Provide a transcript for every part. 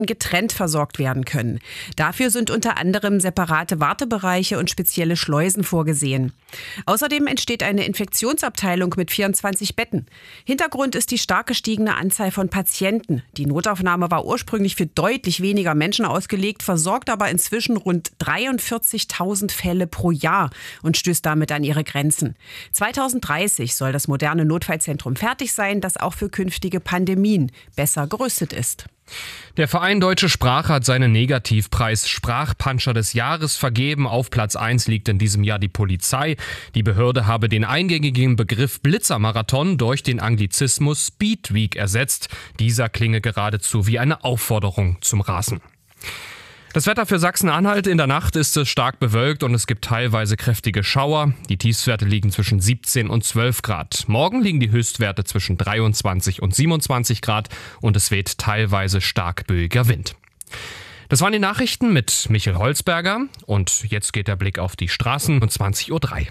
getrennt versorgt werden können. Dafür sind unter anderem separate Wartebereiche und spezielle Schleusen vorgesehen. Außerdem entsteht eine Infektionsabteilung mit 24 Betten. Hintergrund ist die stark gestiegene Anzahl von Patienten. Die Notaufnahme war ursprünglich für deutlich weniger Menschen ausgelegt, versorgt aber inzwischen rund 43.000 Fälle pro Jahr und stößt damit an ihre Grenzen. 2030 soll das moderne Notfallzentrum fertig sein, das auch für künftige Pandemien besser gerüstet ist. Der Verein Deutsche Sprache hat seinen Negativpreis Sprachpanscher des Jahres vergeben. Auf Platz 1 liegt in diesem Jahr die Polizei. Die Behörde habe den eingängigen Begriff Blitzermarathon durch den Anglizismus Speed Week ersetzt. Dieser klinge geradezu wie eine Aufforderung zum Rasen. Das Wetter für Sachsen-Anhalt: in der Nacht ist es stark bewölkt und es gibt teilweise kräftige Schauer. Die Tiefstwerte liegen zwischen 17 und 12 Grad. Morgen liegen die Höchstwerte zwischen 23 und 27 Grad und es weht teilweise stark böiger Wind. Das waren die Nachrichten mit Michael Holzberger und jetzt geht der Blick auf die Straßen um 20.03 Uhr.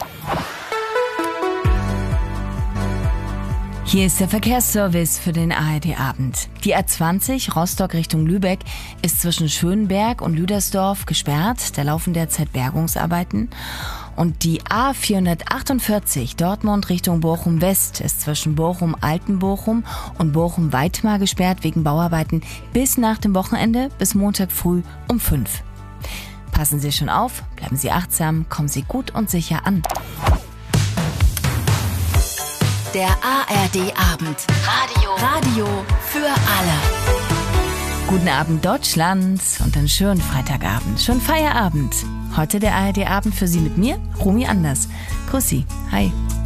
Hier ist der Verkehrsservice für den ARD-Abend. Die A20 Rostock Richtung Lübeck ist zwischen Schönberg und Lüdersdorf gesperrt. Da laufen derzeit Bergungsarbeiten. Und die A448 Dortmund Richtung Bochum-West ist zwischen Bochum-Altenbochum und Bochum-Weitmar gesperrt wegen Bauarbeiten bis nach dem Wochenende, bis Montag früh um 5. Passen Sie schon auf, bleiben Sie achtsam, kommen Sie gut und sicher an. Der ARD-Abend. Radio für alle. Guten Abend Deutschland und einen schönen Freitagabend, schönen Feierabend. Heute der ARD-Abend für Sie mit mir, Romy Anders. Grüß Sie, hi.